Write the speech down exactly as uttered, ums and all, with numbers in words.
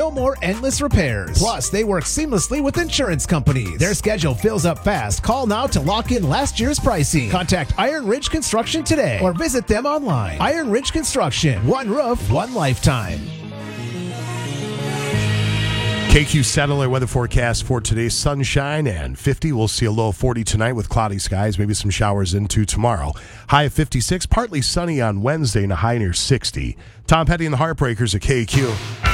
no more endless repairs. Plus, they work seamlessly with insurance companies. Their schedule fills up fast. Call now to lock in last year's pricing. Contact Iron Ridge Construction today or visit them online. Iron Ridge Construction. One roof, one lifetime. K Q satellite weather forecast for today: sunshine and fifty. We'll see a low of forty tonight with cloudy skies, maybe some showers into tomorrow. High of fifty-six, partly sunny on Wednesday and a high near sixty. Tom Petty and the Heartbreakers at K Q.